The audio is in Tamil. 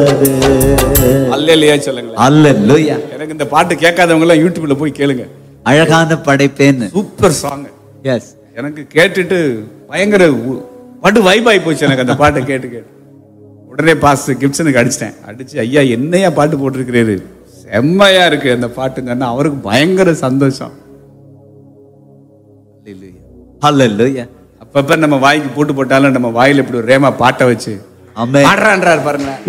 அல்லேலூயா சொல்லுங்க. அல்லேலூயா. எனக்கு இந்த பாட்டு கேட்காதவங்க எல்லாம் யூடியூப்ல போய் கேளுங்க. அழகான படைப்பேன்னு சூப்பர் சாங். எஸ். எனக்கு கேட்டுட்டு பயங்கர பாட்டு வைப் ஆகி போச்சு. எனக்கு அந்த பாட்டை கேட்டு கேட்டு உடனே பாஸ் கிப்சனுக்கு அடிச்சு ஐயா என்னையா பாட்டு போட்டிருக்கிறீரு, செம்மையா இருக்கு அந்த பாட்டுங்கன்னா அவருக்கு பயங்கர சந்தோஷம். அல்லேலூயா. அப்பப்ப நம்ம வாய்க்கு போட்டு போட்டாலும் நம்ம வாயில இப்படி ஒரு ரேமா பாட்டை வச்சு ஆமென் பாடுறான்றாரு பாருங்க.